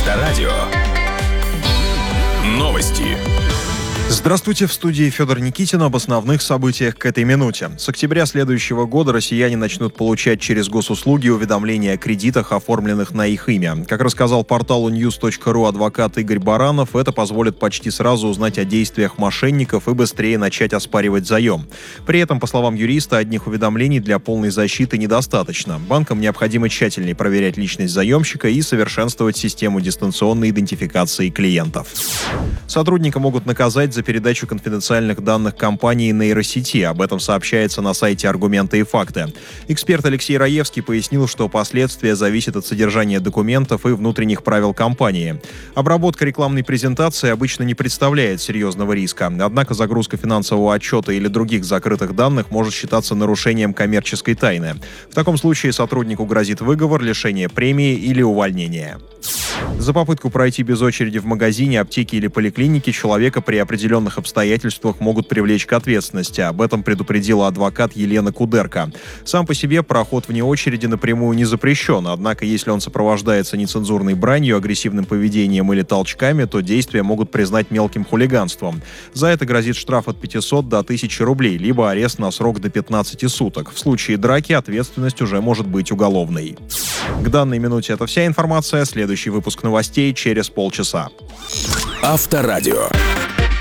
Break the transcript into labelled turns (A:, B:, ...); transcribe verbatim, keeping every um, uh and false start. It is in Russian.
A: Авторадио. Новости.
B: Здравствуйте, в студии Федор Никитин об основных событиях к этой минуте. С октября следующего года россияне начнут получать через госуслуги уведомления о кредитах, оформленных на их имя. Как рассказал порталу ньюс точка ру адвокат Игорь Баранов, это позволит почти сразу узнать о действиях мошенников и быстрее начать оспаривать заем. При этом, по словам юриста, одних уведомлений для полной защиты недостаточно. Банкам необходимо тщательнее проверять личность заемщика и совершенствовать систему дистанционной идентификации клиентов. Сотрудника могут наказать за передачу конфиденциальных данных компании нейросети. Об этом сообщается на сайте «Аргументы и факты». Эксперт Алексей Раевский пояснил, что последствия зависят от содержания документов и внутренних правил компании. Обработка рекламной презентации обычно не представляет серьезного риска. Однако загрузка финансового отчета или других закрытых данных может считаться нарушением коммерческой тайны. В таком случае сотруднику грозит выговор, лишение премии или увольнение. За попытку пройти без очереди в магазине, аптеке или поликлинике человека при определенных обстоятельствах могут привлечь к ответственности. Об этом предупредила адвокат Елена Кудерко. Сам по себе проход вне очереди напрямую не запрещен, однако если он сопровождается нецензурной бранью, агрессивным поведением или толчками, то действия могут признать мелким хулиганством. За это грозит штраф от пятисот до тысячи рублей, либо арест на срок до пятнадцати суток. В случае драки ответственность уже может быть уголовной. К данной минуте это вся информация. Следующий выпуск новостей через полчаса.
A: Авторадио.